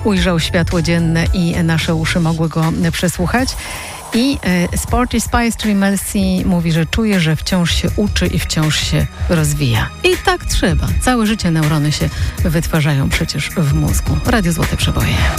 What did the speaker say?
ujrzał światło dzienne i nasze uszy mogły go przesłuchać. I Sporty Spice, czyli Mel C, mówi, że czuje, że wciąż się uczy i wciąż się rozwija. I tak trzeba. Całe życie neurony się wytwarzają przecież w mózgu. Radio Złote Przeboje.